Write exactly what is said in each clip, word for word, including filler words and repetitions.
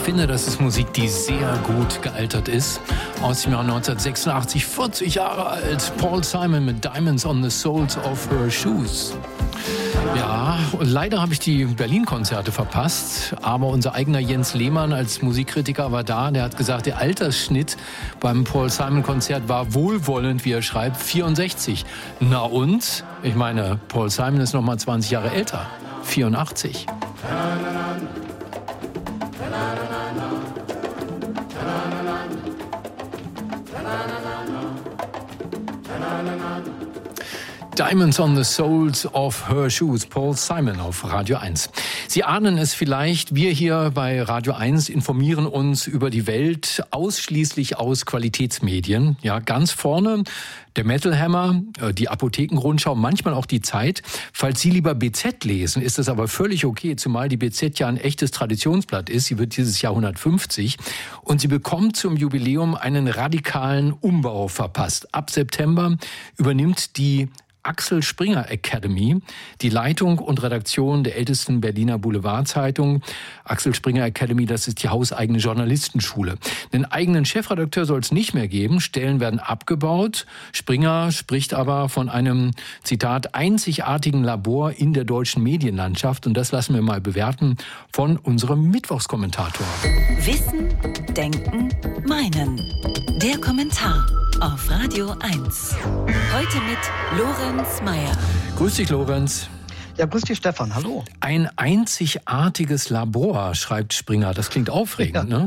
finde, das ist Musik, die sehr gut gealtert ist. Aus dem Jahr neunzehnhundertsechsundachtzig, vierzig Jahre alt. Paul Simon mit Diamonds on the Soles of Her Shoes. Ja, und leider habe ich die Berlin-Konzerte verpasst, aber unser eigener Jens Lehmann als Musikkritiker war da. Der hat gesagt, der Altersschnitt beim Paul Simon-Konzert war wohlwollend, wie er schreibt, vierundsechzig. Na und? Ich meine, Paul Simon ist noch mal zwanzig Jahre älter, vierundachtzig. Diamonds on the Soles of Her Shoes, Paul Simon auf Radio eins. Sie ahnen es vielleicht, wir hier bei Radio eins informieren uns über die Welt ausschließlich aus Qualitätsmedien. Ja, ganz vorne der Metal Hammer, die Apothekenrundschau, manchmal auch die Zeit. Falls Sie lieber B Z lesen, ist das aber völlig okay, zumal die B Z ja ein echtes Traditionsblatt ist. Sie wird dieses Jahr hundertfünfzig und sie bekommt zum Jubiläum einen radikalen Umbau verpasst. Ab September übernimmt die Axel Springer Academy, die Leitung und Redaktion der ältesten Berliner Boulevardzeitung. Axel Springer Academy, das ist die hauseigene Journalistenschule. Den eigenen Chefredakteur soll es nicht mehr geben, Stellen werden abgebaut. Springer spricht aber von einem, Zitat, einzigartigen Labor in der deutschen Medienlandschaft. Und das lassen wir mal bewerten von unserem Mittwochskommentator. Wissen, Denken, Meinen. Der Kommentar auf Radio eins. Heute mit Lorenz Meyer. Grüß dich, Lorenz. Ja, grüß dich, Stefan. Hallo. Ein einzigartiges Labor, schreibt Springer. Das klingt aufregend, ja. ne?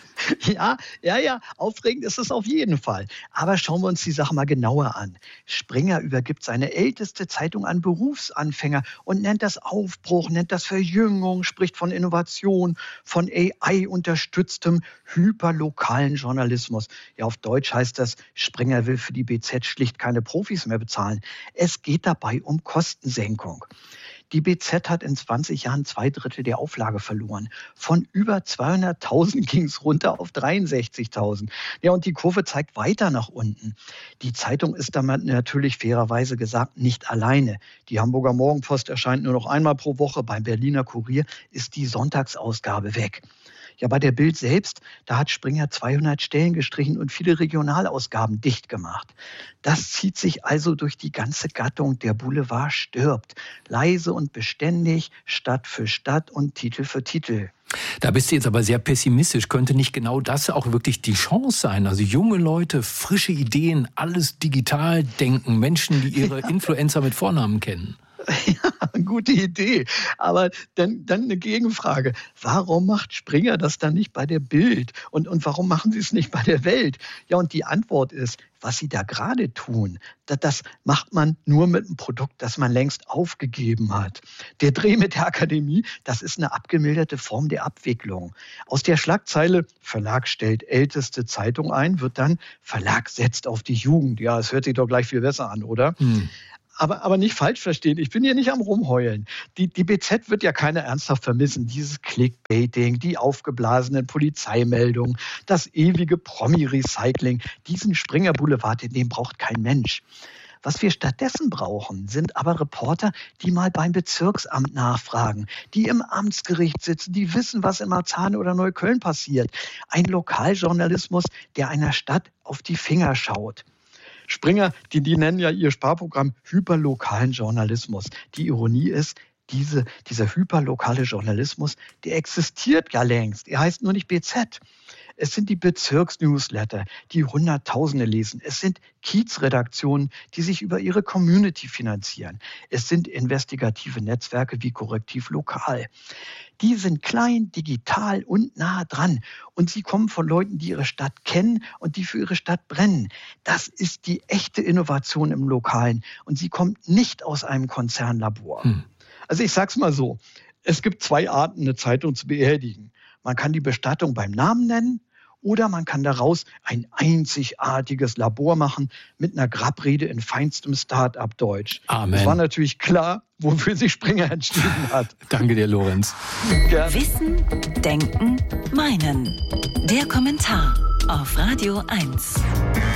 Ja, ja, ja, aufregend ist es auf jeden Fall. Aber schauen wir uns die Sache mal genauer an. Springer übergibt seine älteste Zeitung an Berufsanfänger und nennt das Aufbruch, nennt das Verjüngung, spricht von Innovation, von A I-unterstütztem hyperlokalen Journalismus. Ja, auf Deutsch heißt das, Springer will für die B Z schlicht keine Profis mehr bezahlen. Es geht dabei um Kostensenkung. Die B Z hat in zwanzig Jahren zwei Drittel der Auflage verloren. Von über zweihunderttausend ging es runter auf dreiundsechzigtausend. Ja, und die Kurve zeigt weiter nach unten. Die Zeitung ist damit natürlich fairerweise gesagt nicht alleine. Die Hamburger Morgenpost erscheint nur noch einmal pro Woche. Beim Berliner Kurier ist die Sonntagsausgabe weg. Ja, bei der Bild selbst, da hat Springer zweihundert Stellen gestrichen und viele Regionalausgaben dicht gemacht. Das zieht sich also durch die ganze Gattung. Der Boulevard stirbt. Leise und beständig, Stadt für Stadt und Titel für Titel. Da bist du jetzt aber sehr pessimistisch. Könnte nicht genau das auch wirklich die Chance sein? Also junge Leute, frische Ideen, alles digital denken, Menschen, die ihre Influencer mit Vornamen kennen. Ja, gute Idee. Aber dann, dann eine Gegenfrage. Warum macht Springer das dann nicht bei der Bild? Und, und warum machen sie es nicht bei der Welt? Ja, und die Antwort ist, was sie da gerade tun, das, das macht man nur mit einem Produkt, das man längst aufgegeben hat. Der Dreh mit der Akademie, das ist eine abgemilderte Form der Abwicklung. Aus der Schlagzeile Verlag stellt älteste Zeitung ein, wird dann Verlag setzt auf die Jugend. Ja, es hört sich doch gleich viel besser an, oder? Hm. Aber, aber nicht falsch verstehen, ich bin hier nicht am Rumheulen. Die, die B Z wird ja keiner ernsthaft vermissen. Dieses Clickbaiting, die aufgeblasenen Polizeimeldungen, das ewige Promi-Recycling, diesen Springer-Boulevard, den braucht kein Mensch. Was wir stattdessen brauchen, sind aber Reporter, die mal beim Bezirksamt nachfragen, die im Amtsgericht sitzen, die wissen, was in Marzahn oder Neukölln passiert. Ein Lokaljournalismus, der einer Stadt auf die Finger schaut. Springer, die, die nennen ja ihr Sparprogramm hyperlokalen Journalismus. Die Ironie ist, diese, dieser hyperlokale Journalismus, der existiert ja längst. Er heißt nur nicht B Z. Es sind die Bezirksnewsletter, die Hunderttausende lesen. Es sind Kiezredaktionen, die sich über ihre Community finanzieren. Es sind investigative Netzwerke wie Korrektiv Lokal. Die sind klein, digital und nah dran. Und sie kommen von Leuten, die ihre Stadt kennen und die für ihre Stadt brennen. Das ist die echte Innovation im Lokalen. Und sie kommt nicht aus einem Konzernlabor. Hm. Also ich sag's mal so, es gibt zwei Arten, eine Zeitung zu beerdigen. Man kann die Bestattung beim Namen nennen oder man kann daraus ein einzigartiges Labor machen mit einer Grabrede in feinstem Start-up-Deutsch. Amen. Es war natürlich klar, wofür sich Springer entschieden hat. Danke dir, Lorenz. Gerne. Wissen, Denken, Meinen. Der Kommentar auf Radio eins.